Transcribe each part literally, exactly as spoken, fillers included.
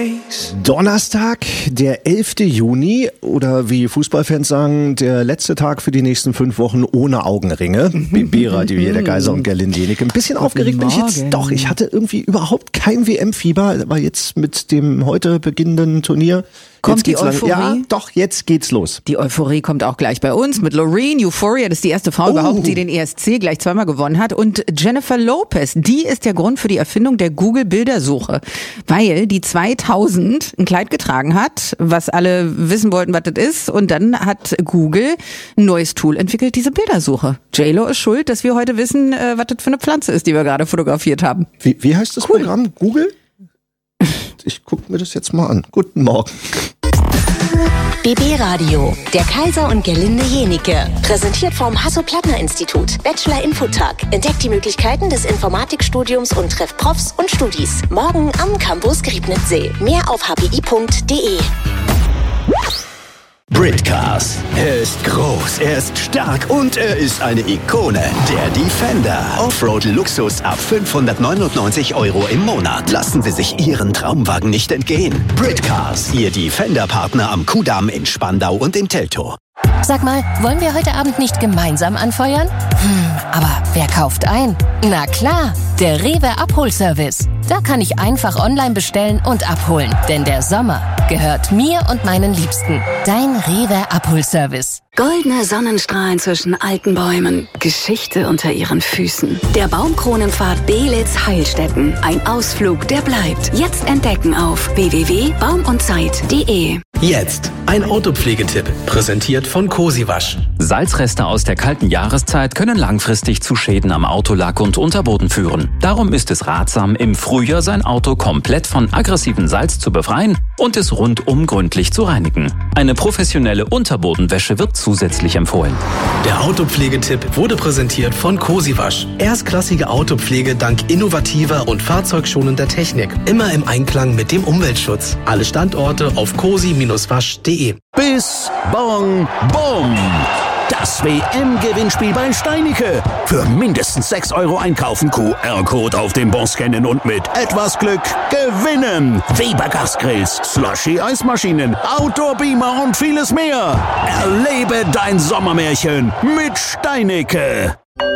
face. Donnerstag, der elfte Juni oder wie Fußballfans sagen, der letzte Tag für die nächsten fünf Wochen ohne Augenringe. B B-Radio hier, der Kaiser und Gerlinde Jenick. Ein bisschen aufgeregt bin ich jetzt doch. Ich hatte irgendwie überhaupt kein W M-Fieber, aber jetzt mit dem heute beginnenden Turnier. Kommt die Euphorie? Ja, doch, jetzt geht's los. Die Euphorie kommt auch gleich bei uns mit Loreen Euphoria. Das ist die erste Frau Oh. überhaupt, die den E S C gleich zweimal gewonnen hat. Und Jennifer Lopez, die ist der Grund für die Erfindung der Google-Bildersuche. Weil die zweitausend ein Kleid getragen hat, was alle wissen wollten, was das ist. Und dann hat Google ein neues Tool entwickelt, diese Bildersuche. J-Lo ist schuld, dass wir heute wissen, was das für eine Pflanze ist, die wir gerade fotografiert haben. Wie, wie heißt das Cool. Programm? Google? Ich gucke mir das jetzt mal an. Guten Morgen. B B-Radio, der Kaiser und Gerlinde Jenick. Präsentiert vom Hasso-Plattner-Institut. Bachelor-Infotag. Entdeckt die Möglichkeiten des Informatikstudiums und trefft Profs und Studis. Morgen am Campus Griebnitzsee. Mehr auf h p i punkt d e. Britcars. Er ist groß, er ist stark und er ist eine Ikone. Der Defender. Offroad-Luxus ab fünfhundertneunundneunzig Euro im Monat. Lassen Sie sich Ihren Traumwagen nicht entgehen. Britcars, Ihr Defender-Partner am Kudamm in Spandau und in Teltow. Sag mal, wollen wir heute Abend nicht gemeinsam anfeuern? Hm, aber wer kauft ein? Na klar, der Rewe Abholservice. Da kann ich einfach online bestellen und abholen. Denn der Sommer gehört mir und meinen Liebsten. Dein Rewe Abholservice. Goldene Sonnenstrahlen zwischen alten Bäumen, Geschichte unter ihren Füßen. Der Baumkronenpfad Belitz-Heilstätten. Ein Ausflug, der bleibt. Jetzt entdecken auf w w w punkt baum und zeit punkt d e. Jetzt ein Autopflegetipp, präsentiert von Cosiwasch. Salzreste aus der kalten Jahreszeit können langfristig zu Schäden am Autolack und Unterboden führen. Darum ist es ratsam, im Frühjahr sein Auto komplett von aggressivem Salz zu befreien und es rundum gründlich zu reinigen. Eine professionelle Unterbodenwäsche wird zusätzlich empfohlen. Der Autopflegetipp wurde präsentiert von Cosiwasch. Erstklassige Autopflege dank innovativer und fahrzeugschonender Technik. Immer im Einklang mit dem Umweltschutz. Alle Standorte auf cosi wasch punkt d e. Bis Bong Bom. Das W M-Gewinnspiel bei Steinicke. Für mindestens sechs Euro einkaufen, Q R-Code auf dem Bon scannen und mit etwas Glück gewinnen. Weber Gasgrills, Slushy-Eismaschinen, Outdoor-Beamer und vieles mehr. Erlebe dein Sommermärchen mit Steinicke.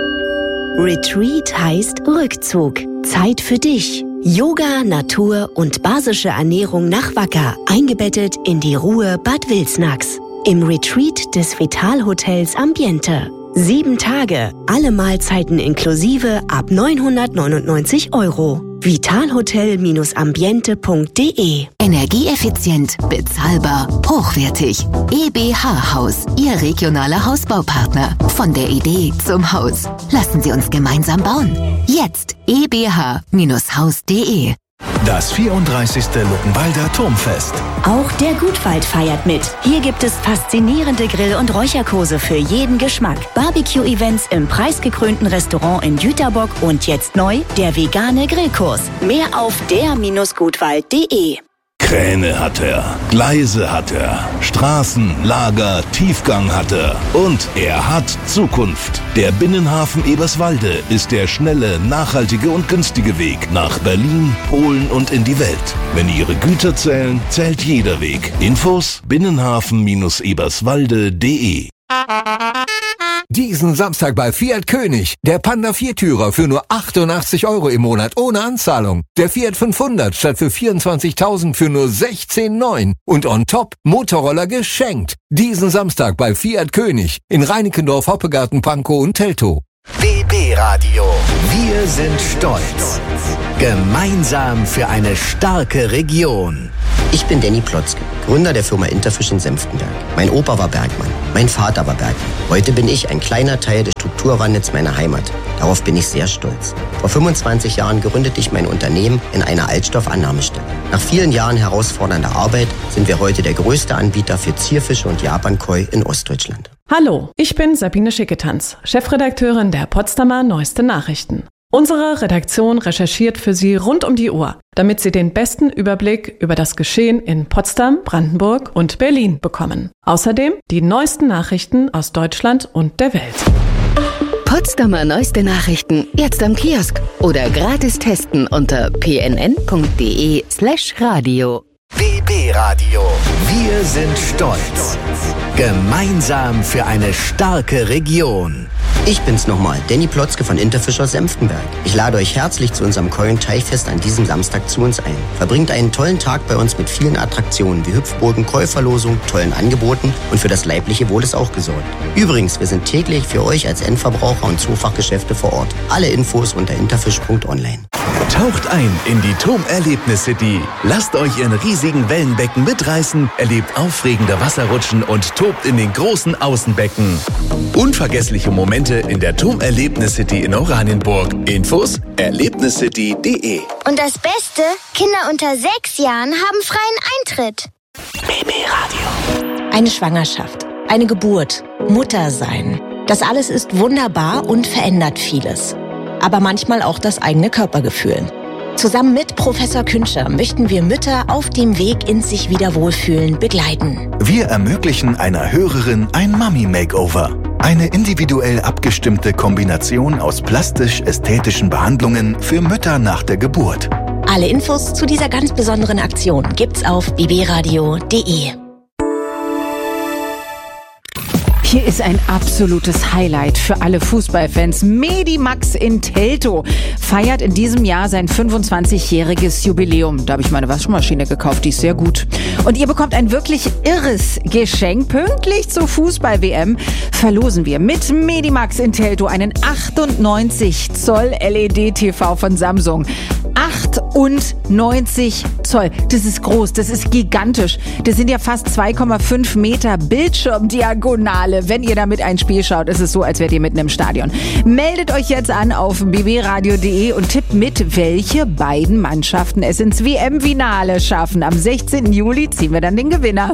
Retreat heißt Rückzug. Zeit für dich. Yoga, Natur und basische Ernährung nach Wacker. Eingebettet in die Ruhe Bad Wilsnax. Im Retreat des Vital-Hotels Ambiente. Sieben Tage, alle Mahlzeiten inklusive ab neunhundertneunundneunzig Euro. vitalhotel Ambiente punkt d e. Energieeffizient, bezahlbar, hochwertig. E B H Haus, Ihr regionaler Hausbaupartner. Von der Idee zum Haus. Lassen Sie uns gemeinsam bauen. Jetzt e b h Haus punkt d e. Das vierunddreißigste Luckenwalder Turmfest. Auch der Gutwald feiert mit. Hier gibt es faszinierende Grill- und Räucherkurse für jeden Geschmack. Barbecue-Events im preisgekrönten Restaurant in Jüterbock und jetzt neu der vegane Grillkurs. Mehr auf der Gutwald punkt d e. Kräne hat er, Gleise hat er, Straßen, Lager, Tiefgang hat er und er hat Zukunft. Der Binnenhafen Eberswalde ist der schnelle, nachhaltige und günstige Weg nach Berlin, Polen und in die Welt. Wenn Ihre Güter zählen, zählt jeder Weg. Infos binnenhafen eberswalde punkt d e. Diesen Samstag bei Fiat König. Der Panda Viertürer für nur achtundachtzig Euro im Monat ohne Anzahlung. Der Fiat fünfhundert statt für vierundzwanzigtausend für nur sechzehn Komma neun. Und on top Motorroller geschenkt. Diesen Samstag bei Fiat König in Reinickendorf, Hoppegarten, Pankow und Teltow. B B-Radio. Wir sind stolz. Gemeinsam für eine starke Region. Ich bin Danny Plotzke, Gründer der Firma Interfish in Senftenberg. Mein Opa war Bergmann, mein Vater war Bergmann. Heute bin ich ein kleiner Teil des Strukturwandels meiner Heimat. Darauf bin ich sehr stolz. Vor fünfundzwanzig Jahren gründete ich mein Unternehmen in einer Altstoffannahmestelle. Nach vielen Jahren herausfordernder Arbeit sind wir heute der größte Anbieter für Zierfische und Japankoi in Ostdeutschland. Hallo, ich bin Sabine Schicketanz, Chefredakteurin der Potsdamer Neueste Nachrichten. Unsere Redaktion recherchiert für Sie rund um die Uhr, damit Sie den besten Überblick über das Geschehen in Potsdam, Brandenburg und Berlin bekommen. Außerdem die neuesten Nachrichten aus Deutschland und der Welt. Potsdamer Neueste Nachrichten jetzt am Kiosk oder gratis testen unter p n n punkt d e slash radio. B Radio. Wir sind stolz. Gemeinsam für eine starke Region. Ich bin's nochmal, Danny Plotzke von Interfisch aus Senftenberg. Ich lade euch herzlich zu unserem Keulen-Teichfest an diesem Samstag zu uns ein. Verbringt einen tollen Tag bei uns mit vielen Attraktionen wie Hüpfburgen, Käuferlosung, tollen Angeboten und für das leibliche Wohl ist auch gesorgt. Übrigens, wir sind täglich für euch als Endverbraucher und Zoofachgeschäfte vor Ort. Alle Infos unter interfisch punkt online. Taucht ein in die TOM Erlebnis City. Lasst euch in riesigen Wellenbecken mitreißen, erlebt aufregende Wasserrutschen und tobt in den großen Außenbecken. Unvergessliche Momente in der TOM Erlebnis City in Oranienburg. Infos erlebniscity punkt de. Und das Beste, Kinder unter sechs Jahren haben freien Eintritt. B B Radio. Eine Schwangerschaft, eine Geburt, Mutter sein. Das alles ist wunderbar und verändert vieles. Aber manchmal auch das eigene Körpergefühl. Zusammen mit Professor Künscher möchten wir Mütter auf dem Weg ins sich wieder wohlfühlen begleiten. Wir ermöglichen einer Hörerin ein Mami-Makeover. Eine individuell abgestimmte Kombination aus plastisch-ästhetischen Behandlungen für Mütter nach der Geburt. Alle Infos zu dieser ganz besonderen Aktion gibt's auf b b radio punkt de. Hier ist ein absolutes Highlight für alle Fußballfans. Medimax in Teltow feiert in diesem Jahr sein fünfundzwanzigjähriges Jubiläum. Da habe ich meine Waschmaschine gekauft, die ist sehr gut. Und ihr bekommt ein wirklich irres Geschenk. Pünktlich zur Fußball-W M verlosen wir mit Medimax in Teltow einen achtundneunzig Zoll L E D-T V von Samsung. achtundneunzig Zoll. Das ist groß, das ist gigantisch. Das sind ja fast zwei Komma fünf Meter Bildschirmdiagonale. Wenn ihr damit ein Spiel schaut, ist es so, als wärt ihr mitten im Stadion. Meldet euch jetzt an auf b b radio punkt de und tippt mit, welche beiden Mannschaften es ins W M-Finale schaffen. Am sechzehnten Juli ziehen wir dann den Gewinner.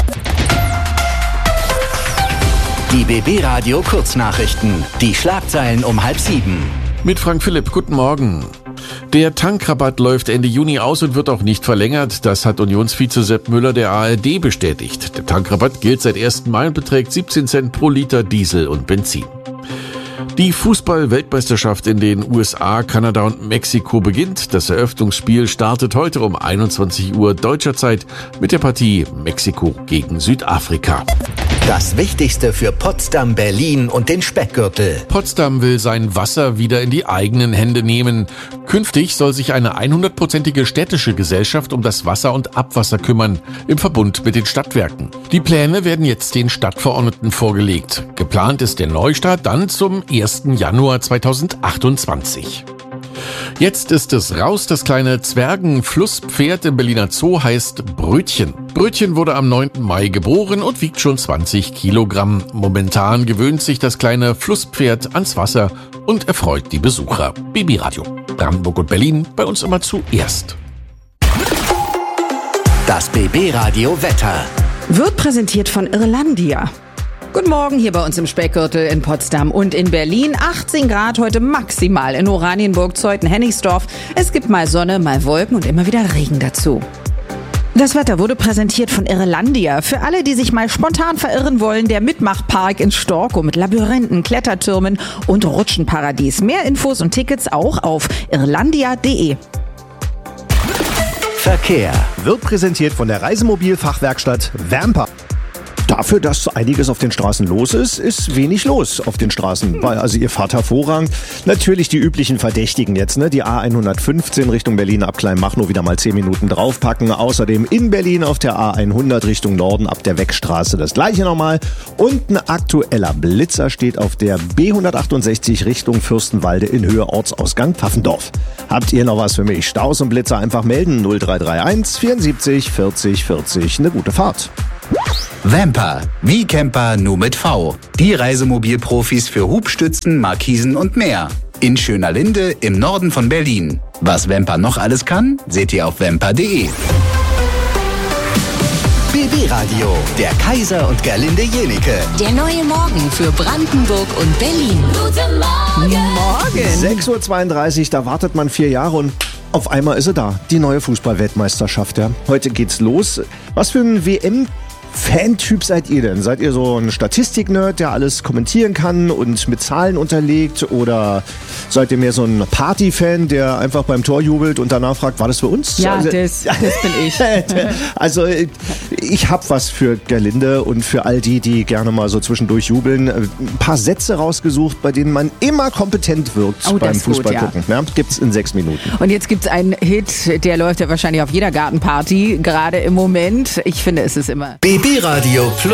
Die B B Radio Kurznachrichten. Die Schlagzeilen um halb sieben. Mit Frank Philipp, guten Morgen. Der Tankrabatt läuft Ende Juni aus und wird auch nicht verlängert. Das hat Unionsvize Sepp Müller der A R D bestätigt. Der Tankrabatt gilt seit ersten Mai und beträgt siebzehn Cent pro Liter Diesel und Benzin. Die Fußball-Weltmeisterschaft in den U S A, Kanada und Mexiko beginnt. Das Eröffnungsspiel startet heute um einundzwanzig Uhr deutscher Zeit mit der Partie Mexiko gegen Südafrika. Das Wichtigste für Potsdam, Berlin und den Speckgürtel. Potsdam will sein Wasser wieder in die eigenen Hände nehmen. Künftig soll sich eine hundertprozentige städtische Gesellschaft um das Wasser und Abwasser kümmern, im Verbund mit den Stadtwerken. Die Pläne werden jetzt den Stadtverordneten vorgelegt. Geplant ist der Neustart dann zum ersten Januar zweitausendachtundzwanzig. Jetzt ist es raus, das kleine Zwergenflusspferd im Berliner Zoo heißt Brötchen. Brötchen wurde am neunten Mai geboren und wiegt schon zwanzig Kilogramm. Momentan gewöhnt sich das kleine Flusspferd ans Wasser und erfreut die Besucher. B B Radio. Brandenburg und Berlin, bei uns immer zuerst. Das B B Radio Wetter. Wird präsentiert von Irlandia. Guten Morgen hier bei uns im Speckgürtel in Potsdam und in Berlin. achtzehn Grad heute maximal in Oranienburg, Zeuthen, Hennigsdorf. Es gibt mal Sonne, mal Wolken und immer wieder Regen dazu. Das Wetter wurde präsentiert von Irlandia. Für alle, die sich mal spontan verirren wollen, der Mitmachpark in Storkow mit Labyrinthen, Klettertürmen und Rutschenparadies. Mehr Infos und Tickets auch auf irlandia punkt de. Verkehr wird präsentiert von der Reisemobilfachwerkstatt Vamper. Dafür, dass einiges auf den Straßen los ist, ist wenig los auf den Straßen. Also ihr fahrt hervorragend. Natürlich die üblichen Verdächtigen jetzt, ne? Die A hundertfünfzehn Richtung Berlin ab Kleinmachnow wieder mal zehn Minuten draufpacken. Außerdem in Berlin auf der A hundert Richtung Norden ab der Weckstraße das gleiche nochmal. Und ein aktueller Blitzer steht auf der B hundertachtundsechzig Richtung Fürstenwalde in Höhe Ortsausgang Pfaffendorf. Habt ihr noch was für mich? Staus und Blitzer einfach melden. null drei drei eins vierundsiebzig vierzig vierzig. Eine gute Fahrt. Vamper, wie Camper nur mit V. Die Reisemobilprofis für Hubstützen, Markisen und mehr. In Schönerlinde im Norden von Berlin. Was Vamper noch alles kann, seht ihr auf vamper punkt de. B B Radio, der Kaiser und Gerlinde Jenike. Der neue Morgen für Brandenburg und Berlin. Guten Morgen. Morgen. sechs Uhr zweiunddreißig, da wartet man vier Jahre und auf einmal ist sie da. Die neue Fußball-Weltmeisterschaft. Ja. Heute geht's los. Was für ein W M Fan-Typ seid ihr denn? Seid ihr so ein Statistik-Nerd, der alles kommentieren kann und mit Zahlen unterlegt? Oder seid ihr mehr so ein Party-Fan, der einfach beim Tor jubelt und danach fragt, war das für uns? Ja, also, das, das bin ich. Also ich habe was für Gerlinde und für all die, die gerne mal so zwischendurch jubeln. Ein paar Sätze rausgesucht, bei denen man immer kompetent wirkt Oh, beim Fußball gut, ja. gucken. Ja, gibt's in sechs Minuten. Und jetzt gibt's einen Hit, der läuft ja wahrscheinlich auf jeder Gartenparty, gerade im Moment. Ich finde, es ist immer B B Radio Plus.